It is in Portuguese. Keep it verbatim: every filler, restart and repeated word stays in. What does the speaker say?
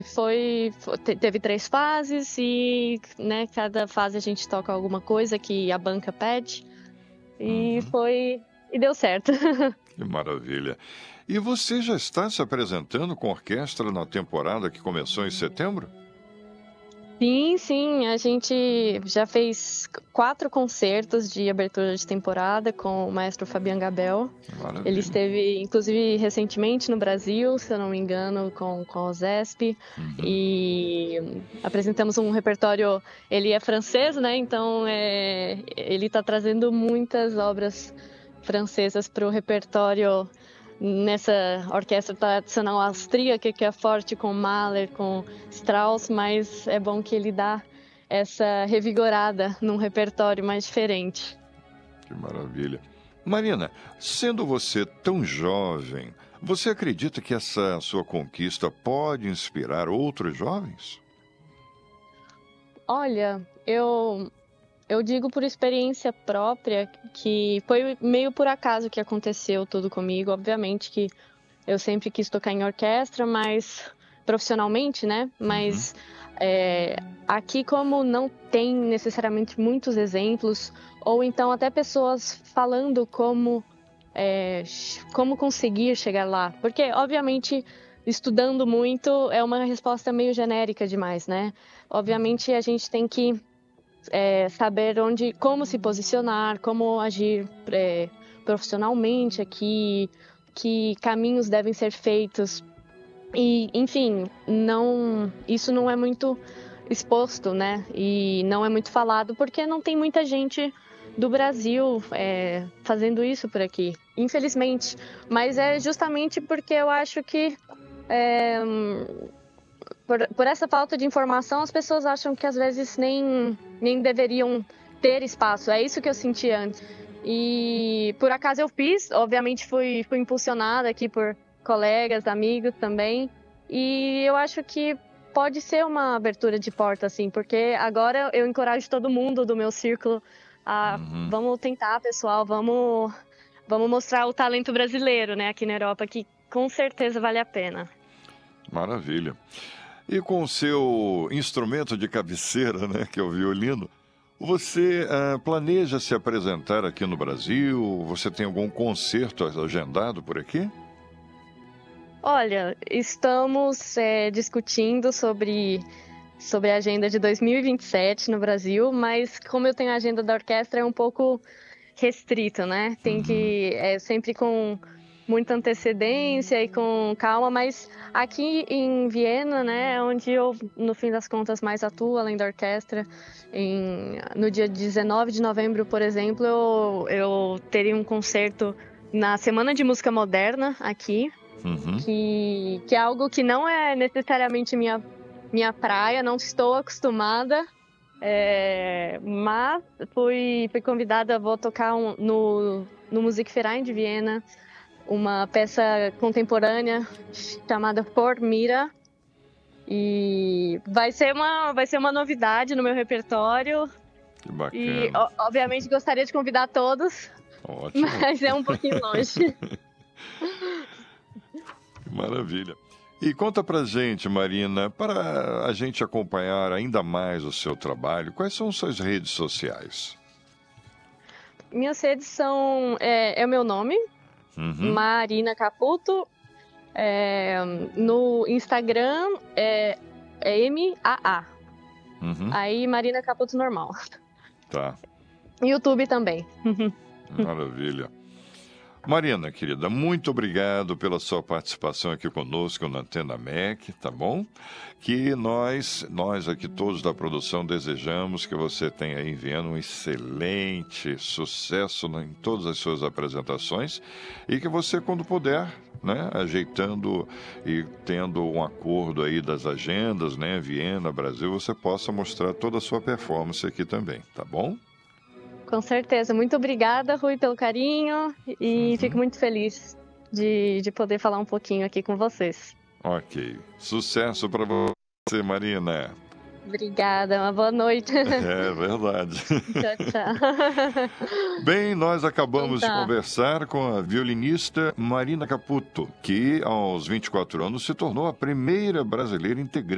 Foi, fo te teve três fases e, né, cada fase a gente toca alguma coisa que a banca pede, e Uhum. foi e deu certo. Que maravilha. E você já está se apresentando com orquestra na temporada que começou em setembro? Sim, sim, a gente já fez quatro concertos de abertura de temporada com o maestro Fabien Gabel. Ele Maravilha. esteve, inclusive, recentemente no Brasil, se eu não me engano, com com a OZESP, Uhum. e apresentamos um repertório ele é francês, né, então, eh, ele tá trazendo muitas obras francesas para o repertório nessa orquestra tradicional austríaca, que é forte com Mahler, com Strauss, mas é bom que ele dá essa revigorada num repertório mais diferente. Que maravilha. Marina, sendo você tão jovem, você acredita que essa sua conquista pode inspirar outros jovens? Olha, eu eu digo por experiência própria que foi meio por acaso que aconteceu tudo comigo. Obviamente que eu sempre quis tocar em orquestra, mas profissionalmente, né, Uhum. mas, eh, aqui como não tem necessariamente muitos exemplos, ou então até pessoas falando como, eh, ch como conseguir chegar lá, porque obviamente estudando muito é uma resposta meio genérica demais, né. Uhum. Obviamente a gente tem que, eh, saber onde como se posicionar, como agir, eh, profissionalmente aqui, que caminhos devem ser feitos. E, enfim, não isso não é muito exposto, né, e não é muito falado, porque não tem muita gente do Brasil, eh, fazendo isso por aqui, infelizmente. Mas é Uhum. justamente porque eu acho que, eh, por por essa falta de informação, as pessoas acham que às vezes nem nem deveriam ter espaço, é isso que eu senti antes. E por acaso eu fiz, obviamente fui fui impulsionada aqui por colegas, amigos também, e eu acho que pode ser uma abertura de porta, assim, porque agora eu encorajo todo mundo do meu círculo a Uhum. vamos tentar pessoal, vamos vamos mostrar o talento brasileiro, né, aqui na Europa, que com certeza vale a pena. Maravilha. E com o seu instrumento de cabeceira, né, que é o violino, você, hã, planeja se apresentar aqui no Brasil? Você tem algum concerto a agendado por aqui? Olha, estamos, eh, discutindo sobre sobre a agenda de dois mil e vinte e sete no Brasil, mas como eu tenho a agenda da orquestra é um pouco restrito, né, tem Uhum. que é sempre com muita antecedência e com calma, mas aqui em Viena, né, é onde eu, no fim das contas, mais atuo além da orquestra, em no dia dezenove de novembro, por exemplo, eu eu teria um concerto na Semana de Música Moderna aqui, Uhum. que que é algo que não é necessariamente minha minha praia, não estou acostumada, eh, mas fui fui convidada, vou tocar um no no Musikverein de Viena, uma peça contemporânea chamada Por Mira, e vai ser uma vai ser uma novidade no meu repertório, Que e bacana. o obviamente gostaria de convidar todos, Ótimo. mas é um pouquinho longe. Maravilha. E conta pra gente, Marina, para a gente acompanhar ainda mais o seu trabalho, quais são suas redes sociais? Minhas redes são é é o meu nome, Uhum. Marina Caputo, eh, no Instagram é é M A A. Uhum. Aí Marina Caputo normal. Tá. YouTube também. Maravilha. Marina, querida, muito obrigado pela sua participação aqui conosco na Antena MEC, tá bom? Que nós, nós aqui todos da produção desejamos que você tenha aí em Viena um excelente sucesso né, em todas as suas apresentações e que você, quando puder, né, ajeitando e tendo um acordo aí das agendas, né, Viena, Brasil, você possa mostrar toda a sua performance aqui também, tá bom? Com certeza. Muito obrigada, Rui, pelo carinho, e fico Uhum. muito feliz de de poder falar um pouquinho aqui com vocês. Ok. Sucesso para você, Marina. Obrigada, uma boa noite. É verdade. Tchau, tchau. Bem, nós Então acabamos de tá. conversar com a violinista Marina Caputo, que aos vinte e quatro anos se tornou a primeira brasileira integrante